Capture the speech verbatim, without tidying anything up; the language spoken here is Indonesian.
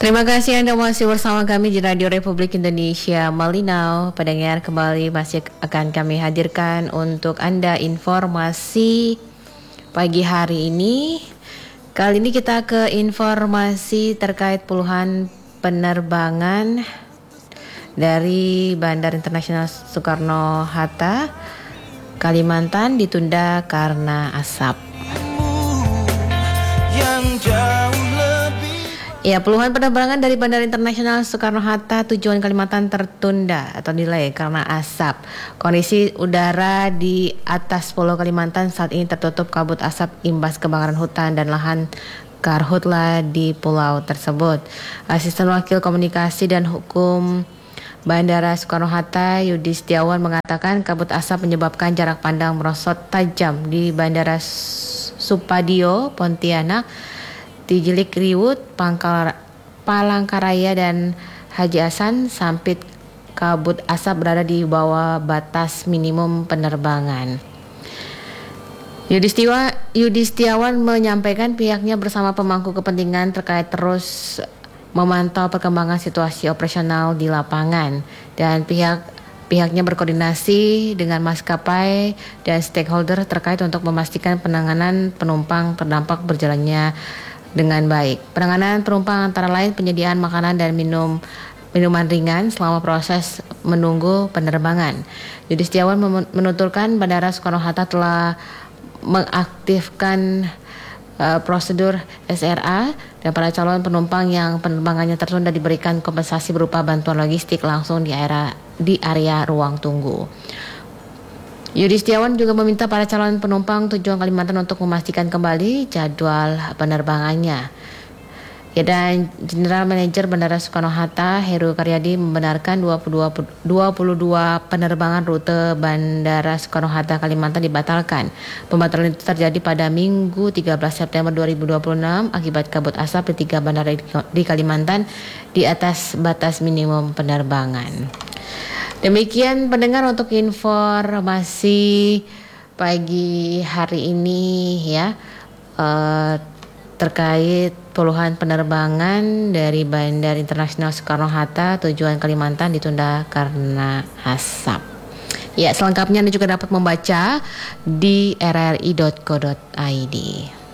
Terima kasih Anda masih bersama kami di Radio Republik Indonesia Malinau. Pendengar, kembali masih akan kami hadirkan untuk Anda informasi pagi hari ini. Kali ini kita ke informasi terkait puluhan penerbangan dari Bandara Internasional Soekarno-Hatta, Kalimantan ditunda karena asap. Yang jauh Ya, puluhan penerbangan dari Bandara Internasional Soekarno-Hatta tujuan Kalimantan tertunda atau delay karena asap. Kondisi udara di atas Pulau Kalimantan saat ini tertutup kabut asap imbas kebakaran hutan dan lahan karhutla di pulau tersebut. Asisten Wakil Komunikasi dan Hukum Bandara Soekarno-Hatta Yudi Setiawan mengatakan kabut asap menyebabkan jarak pandang merosot tajam di Bandara Supadio, Pontianak, Tijilik Riwut, Pangkal, Palangkaraya dan Haji Hasan. Sampit kabut asap berada di bawah batas minimum penerbangan. Yudistiwa, Yudistiawan menyampaikan pihaknya bersama pemangku kepentingan terkait terus memantau perkembangan situasi operasional di lapangan dan pihak pihaknya berkoordinasi dengan maskapai dan stakeholder terkait untuk memastikan penanganan penumpang terdampak berjalannya dengan baik. Penanganan penumpang antara lain penyediaan makanan dan minum minuman ringan selama proses menunggu penerbangan. Yudi Setiawan menuturkan Bandara Soekarno-Hatta telah mengaktifkan uh, prosedur S R A dan para calon penumpang yang penerbangannya tertunda diberikan kompensasi berupa bantuan logistik langsung di area di area ruang tunggu. Yudi Setiawan juga meminta para calon penumpang tujuan Kalimantan untuk memastikan kembali jadwal penerbangannya. Ya, dan General Manager Bandara Soekarno-Hatta Heru Karyadi membenarkan dua puluh dua penerbangan rute Bandara Soekarno-Hatta Kalimantan dibatalkan. Pembatalan itu terjadi pada Minggu tiga belas September dua ribu dua puluh enam akibat kabut asap di tiga bandara di Kalimantan di atas batas minimum penerbangan. Demikian pendengar untuk informasi pagi hari ini ya uh, terkait puluhan penerbangan dari Bandara Internasional Soekarno-Hatta tujuan Kalimantan ditunda karena asap. Ya, selengkapnya Anda juga dapat membaca di r r i dot co dot i d.